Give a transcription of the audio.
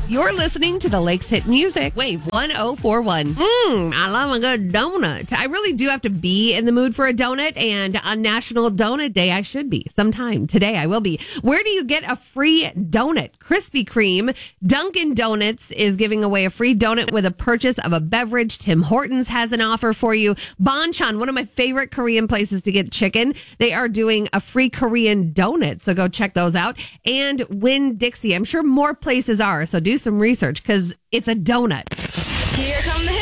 You're listening to the Lakes Hit Music Wave 1041. I love a good donut. I really do have to be in the mood for a donut, and on National Donut Day, I should be. Sometime today, I will be. Where do you get a free donut? Krispy Kreme. Dunkin' Donuts is giving away a free donut with a purchase of a beverage. Tim Hortons has an offer for you. Bonchon, one of my favorite Korean places to get chicken. They are doing a free Korean donut, so go check those out. And Winn-Dixie. I'm sure more places are, so do some research because it's a donut. Here come the